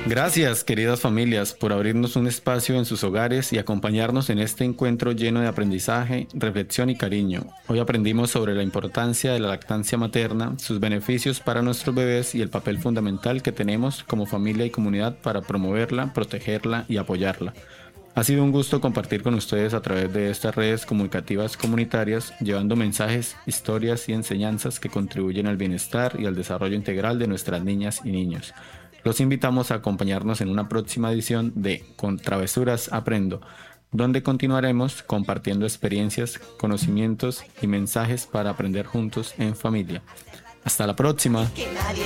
Gracias, queridas familias, por abrirnos un espacio en sus hogares y acompañarnos en este encuentro lleno de aprendizaje, reflexión y cariño. Hoy aprendimos sobre la importancia de la lactancia materna, sus beneficios para nuestros bebés y el papel fundamental que tenemos como familia y comunidad para promoverla, protegerla y apoyarla. Ha sido un gusto compartir con ustedes a través de estas redes comunicativas comunitarias, llevando mensajes, historias y enseñanzas que contribuyen al bienestar y al desarrollo integral de nuestras niñas y niños. Los invitamos a acompañarnos en una próxima edición de Con Travesuras Aprendo, donde continuaremos compartiendo experiencias, conocimientos y mensajes para aprender juntos en familia. Hasta la próxima.